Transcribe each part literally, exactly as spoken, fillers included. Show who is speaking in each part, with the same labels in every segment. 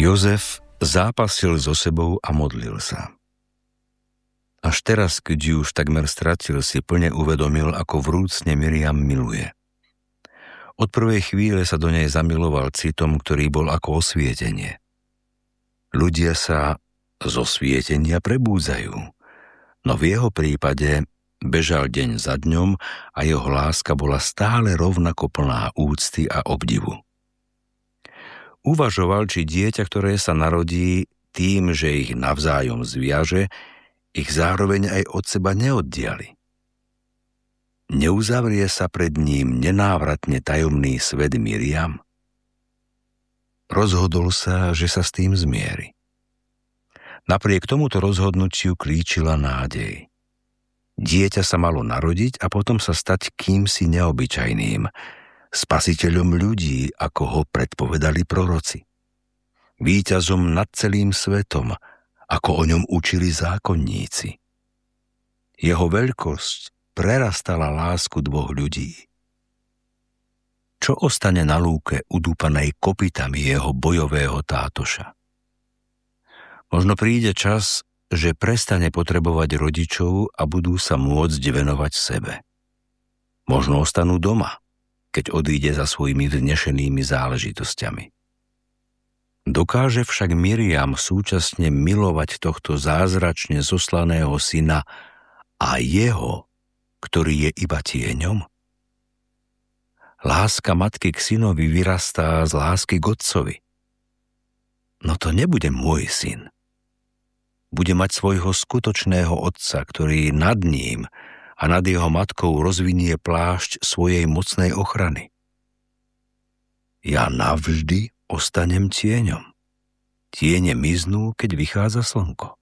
Speaker 1: Jozef zápasil so sebou a modlil sa. Až teraz, keď ju už takmer stratil, si plne uvedomil, ako vrúcne Miriam miluje. Od prvej chvíle sa do nej zamiloval citom, ktorý bol ako osvietenie. Ľudia sa zo svietenia prebúdzajú, no v jeho prípade bežal deň za dňom a jeho láska bola stále rovnako plná úcty a obdivu. Uvažoval, či dieťa, ktoré sa narodí tým, že ich navzájom zviaže, ich zároveň aj od seba neoddiali. Neuzavrie sa pred ním nenávratne tajomný svet Miriam? Rozhodol sa, že sa s tým zmieri. Napriek tomuto rozhodnutiu klíčila nádej. Dieťa sa malo narodiť a potom sa stať kýmsi neobyčajným, spasiteľom ľudí, ako ho predpovedali proroci. Víťazom nad celým svetom, ako o ňom učili zákonníci. Jeho veľkosť prerastala lásku dvoch ľudí. Čo ostane na lúke udúpanej kopytami jeho bojového tátoša? Možno príde čas, že prestane potrebovať rodičov a budú sa môcť venovať sebe. Možno ostanú doma, keď odíde za svojimi vznešenými záležitosťami. Dokáže však Miriam súčasne milovať tohto zázračne zoslaného syna a jeho, ktorý je iba tieňom? Láska matky k synovi vyrastá z lásky k otcovi. No to nebude môj syn. Bude mať svojho skutočného otca, ktorý nad ním a nad jeho matkou rozvinie plášť svojej mocnej ochrany. Ja navždy ostanem tieňom. Tiene miznú, keď vychádza slnko.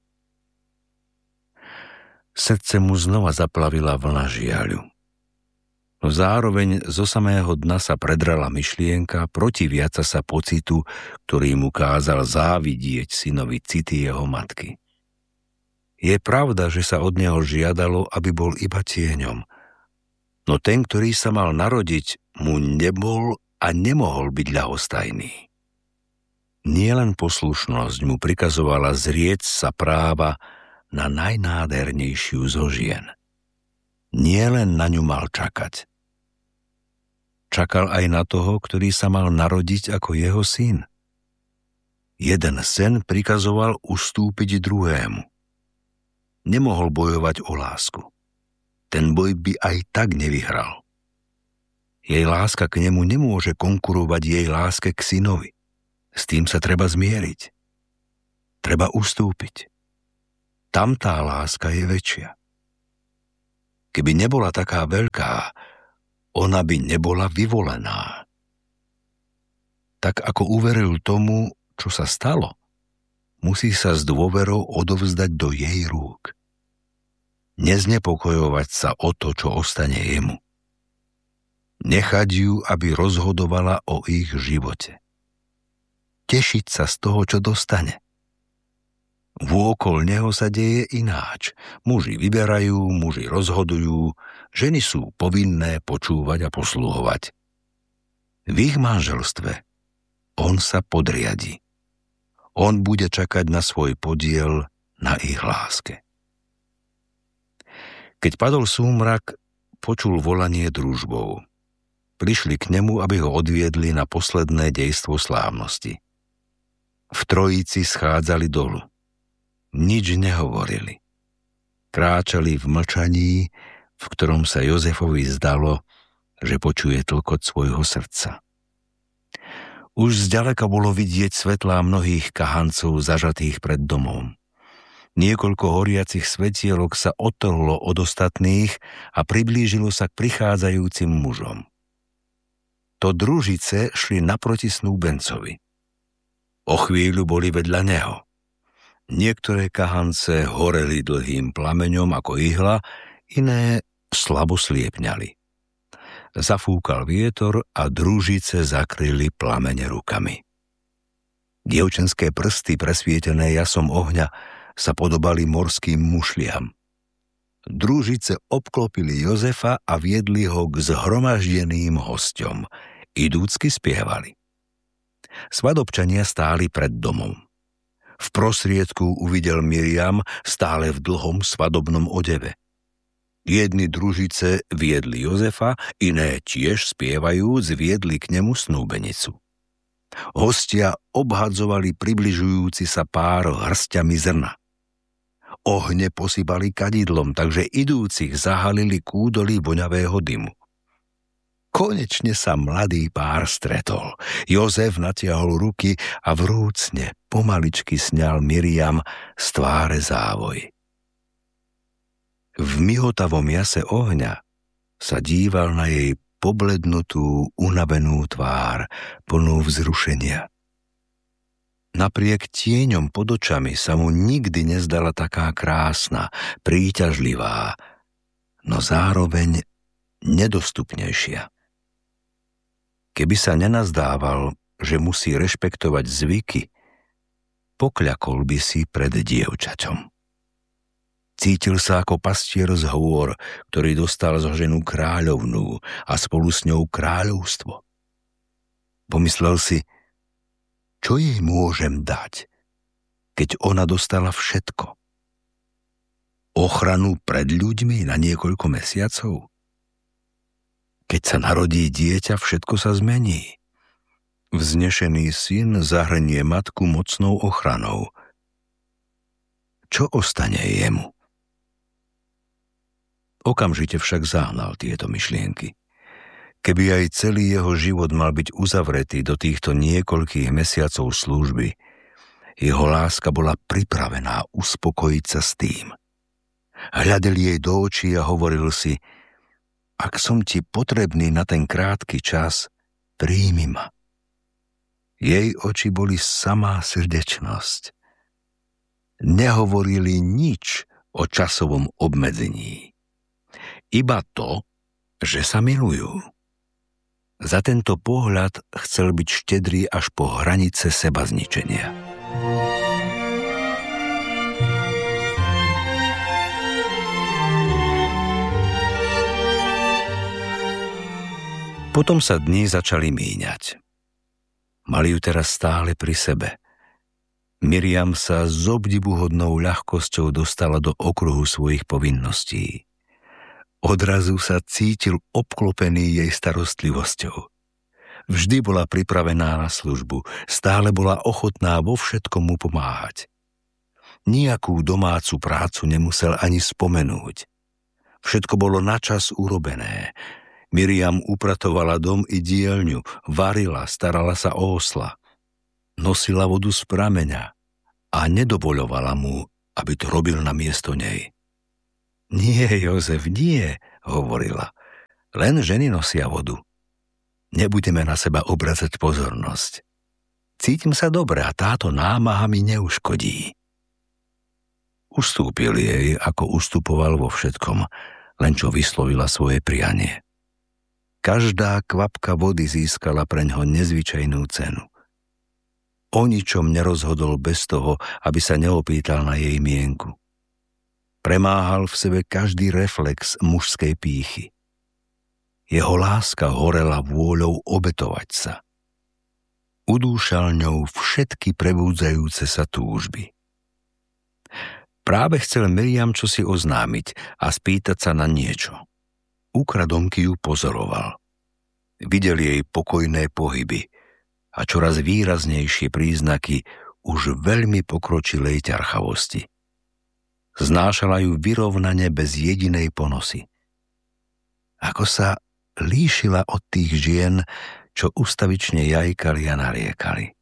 Speaker 1: Srdce mu znova zaplavila vlna žiaľu. No zároveň zo samého dna sa predrala myšlienka protiviaca sa pocitu, ktorý mu kázal závidieť synovi city jeho matky. Je pravda, že sa od neho žiadalo, aby bol iba tieňom. No ten, ktorý sa mal narodiť, mu nebol a nemohol byť ľahostajný. Nielen poslušnosť mu prikazovala zrieť sa práva na najnádhernejšiu zo žien. Nielen na ňu mal čakať. Čakal aj na toho, ktorý sa mal narodiť ako jeho syn. Jeden sen prikazoval ustúpiť druhému. Nemohol bojovať o lásku. Ten boj by aj tak nevyhral. Jej láska k nemu nemôže konkurovať jej láske k synovi. S tým sa treba zmieriť. Treba ustúpiť. Tam tá láska je väčšia. Keby nebola taká veľká, ona by nebola vyvolená. Tak ako uveril tomu, čo sa stalo, musí sa s dôverou odovzdať do jej rúk. Neznepokojovať sa o to, čo ostane jemu. Nechať ju, aby rozhodovala o ich živote. Tešiť sa z toho, čo dostane. Vôkol neho sa deje ináč. Muži vyberajú, muži rozhodujú, ženy sú povinné počúvať a posluhovať. V ich manželstve on sa podriadi. On bude čakať na svoj podiel na ich láske. Keď padol súmrak, počul volanie družbou. Prišli k nemu, aby ho odviedli na posledné dejstvo slávnosti. V trojici schádzali dolu. Nič nehovorili. Kráčali v mlčaní, v ktorom sa Jozefovi zdalo, že počuje tlkot svojho srdca. Už zďaleka bolo vidieť svetlá mnohých kahancov zažatých pred domom. Niekoľko horiacich svetielok sa odtrhlo od ostatných a priblížilo sa k prichádzajúcim mužom. To družice šli naproti snúbencovi. O chvíľu boli vedľa neho. Niektoré kahance horeli dlhým plameňom ako ihla, iné slabo sliepňali. Zafúkal vietor a družice zakryli plamene rukami. Dievčenské prsty presvietené jasom ohňa sa podobali morským mušliam. Družice obklopili Jozefa a viedli ho k zhromaždeným hosťom. Idúcky spievali. Svadobčania stáli pred domom. V prostriedku uvidel Miriam stále v dlhom svadobnom odeve. Jedni družice viedli Jozefa, iné tiež spievajúc viedli k nemu snúbenicu. Hostia obhadzovali približujúci sa pár hrstiami zrna. Ohne posypali kadidlom, takže idúcich zahalili kúdoly voňavého dymu. Konečne sa mladý pár stretol. Jozef natiahol ruky a vrúcne, pomaličky sňal Miriam z tváre závoj. V mihotavom jase ohňa sa díval na jej poblednutú, unavenú tvár, plnú vzrušenia. Napriek tieňom pod očami sa mu nikdy nezdala taká krásna, príťažlivá, no zároveň nedostupnejšia. Keby sa nenazdával, že musí rešpektovať zvyky, pokľakol by si pred dievčaťom. Cítil sa ako pastier z hôr, ktorý dostal za ženu kráľovnú a spolu s ňou kráľovstvo. Pomyslel si, čo jej môžem dať, keď ona dostala všetko? Ochranu pred ľuďmi na niekoľko mesiacov? Keď sa narodí dieťa, všetko sa zmení. Vznešený syn zahrnie matku mocnou ochranou. Čo ostane jemu? Okamžite však zahnal tieto myšlienky. Keby aj celý jeho život mal byť uzavretý do týchto niekoľkých mesiacov služby, jeho láska bola pripravená uspokojiť sa s tým. Hľadel jej do očí a hovoril si, ak som ti potrebný na ten krátky čas, príjmi ma. Jej oči boli samá srdečnosť. Nehovorili nič o časovom obmedzení. Iba to, že sa milujú. Za tento pohľad chcel byť štedrý až po hranice sebazničenia. Potom sa dni začali míňať. Mali ju teraz stále pri sebe. Miriam sa s obdivuhodnou ľahkosťou dostala do okruhu svojich povinností. Odrazu sa cítil obklopený jej starostlivosťou. Vždy bola pripravená na službu, stále bola ochotná vo všetkom mu pomáhať. Nijakú domácu prácu nemusel ani spomenúť. Všetko bolo načas urobené. Miriam upratovala dom i dielňu, varila, starala sa o osla. Nosila vodu z prameňa a nedovoľovala mu, aby to robil namiesto nej. Nie, Jozef, nie, hovorila. Len ženy nosia vodu. Nebudeme na seba obracať pozornosť. Cítim sa dobre a táto námaha mi neuškodí. Ustúpil jej, ako ustupoval vo všetkom, len čo vyslovila svoje prianie. Každá kvapka vody získala preňho nezvyčajnú cenu. O ničom nerozhodol bez toho, aby sa neopýtal na jej mienku. Premáhal v sebe každý reflex mužskej pýchy. Jeho láska horela vôľou obetovať sa. Udúšal ňou všetky prebúdzajúce sa túžby. Práve chcel Miriam čosi oznámiť a spýtať sa na niečo. Ukradonky ju pozoroval. Videl jej pokojné pohyby a čoraz výraznejšie príznaky už veľmi pokročilej ťarchavosti. Znášala ju vyrovnane bez jedinej ponosy. Ako sa líšila od tých žien, čo ustavične jajkali a nariekali.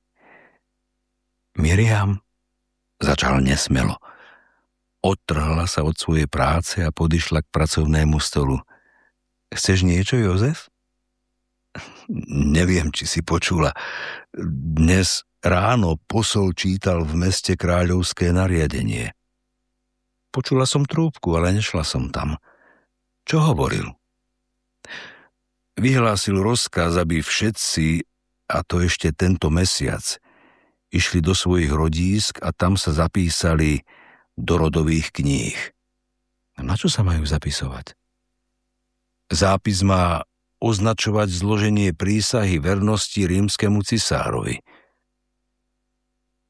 Speaker 1: Miriam začal nesmelo. Odtrhla sa od svojej práce a podišla k pracovnému stolu. Chceš niečo, Jozef? Neviem, či si počula. Dnes ráno posol čítal v meste kráľovské nariadenie. Počula som trúbku, ale nešla som tam. Čo hovoril? Vyhlásil rozkaz, aby všetci, a to ešte tento mesiac, išli do svojich rodísk a tam sa zapísali do rodových kníh. Na čo sa majú zapisovať? Zápis má označovať zloženie prísahy vernosti rímskemu cisárovi.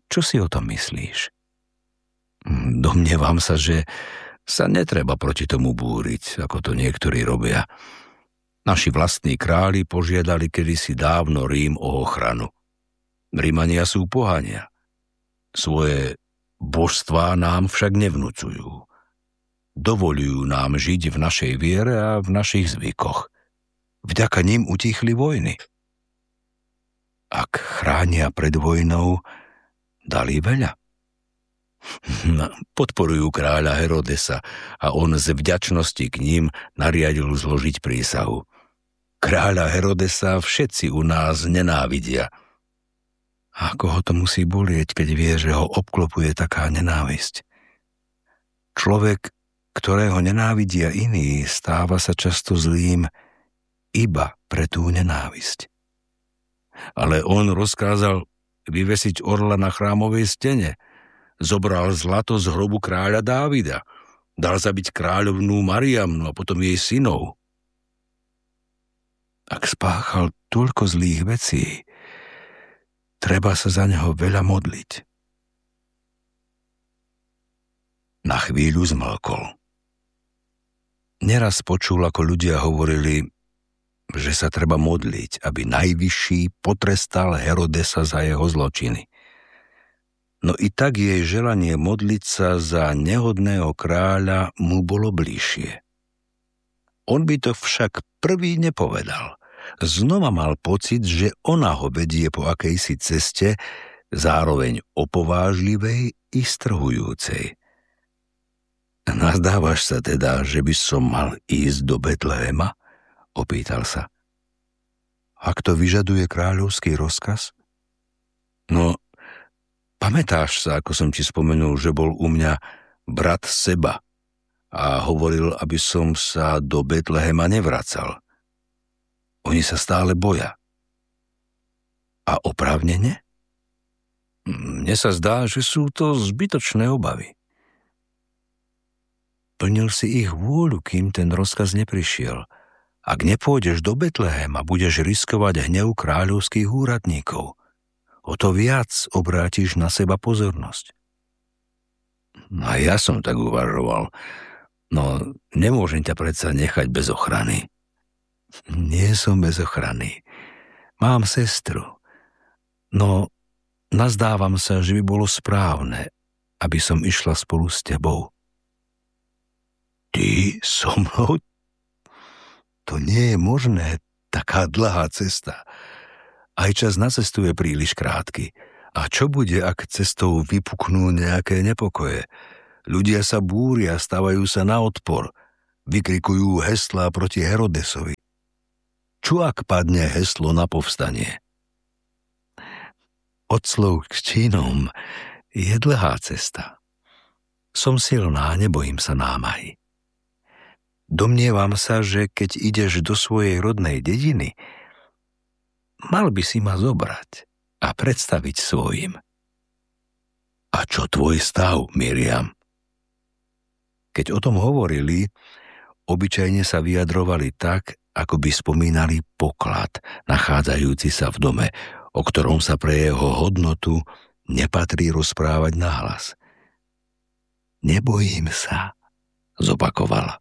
Speaker 1: Čo si o tom myslíš? Domnievam sa, že sa netreba proti tomu búriť, ako to niektorí robia. Naši vlastní králi požiadali kedysi dávno Rím o ochranu. Rímania sú pohania. Svoje božstvá nám však nevnúcujú. Dovolujú nám žiť v našej viere a v našich zvykoch. Vďaka nim utichli vojny. Ak chránia pred vojnou, dali veľa. Podporujú kráľa Herodesa a on z vďačnosti k ním nariadil zložiť prísahu. Kráľa Herodesa všetci u nás nenávidia. Ako ho to musí bolieť, keď vie, že ho obklopuje taká nenávisť. Človek, ktorého nenávidia iní, stáva sa často zlým iba pre tú nenávisť. Ale on rozkázal vyvesiť orla na chrámovej stene, zobral zlato z hrobu kráľa Dávida, dal zabiť kráľovnú Mariamnu a potom jej synov. Ak spáchal toľko zlých vecí, treba sa za neho veľa modliť. Na chvíľu zmlkol. Neraz počul, ako ľudia hovorili, že sa treba modliť, aby Najvyšší potrestal Herodesa za jeho zločiny. No i tak jej želanie modliť sa za nehodného kráľa mu bolo bližšie. On by to však prvý nepovedal. Znova mal pocit, že ona ho vedie po akejsi ceste, zároveň opovážlivej i strhujúcej. Nazdávaš sa teda, že by som mal ísť do Betléma? Opýtal sa. Ak to vyžaduje kráľovský rozkaz? No, pamätáš sa, ako som ti spomenul, že bol u mňa brat Seba a hovoril, aby som sa do Betlehema nevracal. Oni sa stále boja. A oprávnene? Mne sa zdá, že sú to zbytočné obavy. Plnil si ich vôľu, kým ten rozkaz neprišiel. Ak nepôjdeš do Betlehema, budeš riskovať hnev kráľovských úradníkov. O to viac obrátiš na seba pozornosť. A ja som tak uvažoval. No, nemôžem ťa predsa nechať bez ochrany. Nie som bez ochrany. Mám sestru. No, nazdávam sa, že by bolo správne, aby som išla spolu s tebou. Ty so mnou? To nie je možné, taká dlhá cesta. Aj čas na cestu je príliš krátky. A čo bude, ak cestou vypuknú nejaké nepokoje? Ľudia sa búria, stavajú sa na odpor. Vykrikujú heslá proti Herodesovi. Čo ak padne heslo na povstanie? Od slov k činom je dlhá cesta. Som silná, nebojím sa námahy. Domnievam sa, že keď ideš do svojej rodnej dediny, mal by si ma zobrať a predstaviť svojim. A čo tvoj stav, Miriam? Keď o tom hovorili, obyčajne sa vyjadrovali tak, ako by spomínali poklad, nachádzajúci sa v dome, o ktorom sa pre jeho hodnotu nepatrí rozprávať nahlas. Nebojím sa, zopakovala.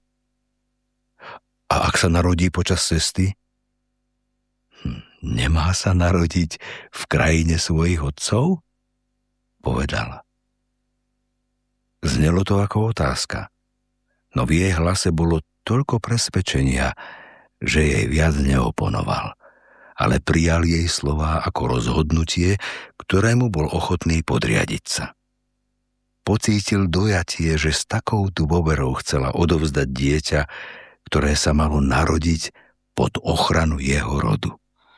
Speaker 1: A ak sa narodí počas cesty? Hm, nemá sa narodiť v krajine svojich otcov? Povedala. Znelo to ako otázka, no v jej hlase bolo toľko presvedčenia, že jej viac neoponoval, ale prijal jej slová ako rozhodnutie, ktorému bol ochotný podriadiť sa. Pocítil dojatie, že s takou dôverou chcela odovzdať dieťa, ktoré sa malo narodiť pod ochranu jeho rodu.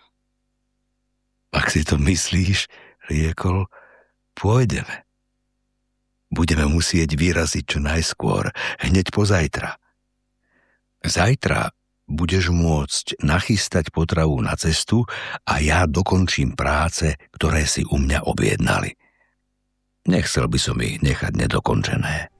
Speaker 1: Ak si to myslíš, riekol, pôjdeme. Budeme musieť vyraziť čo najskôr, hneď pozajtra. Zajtra budeš môcť nachystať potravu na cestu a ja dokončím práce, ktoré si u mňa objednali. Nechcel by som ich nechať nedokončené.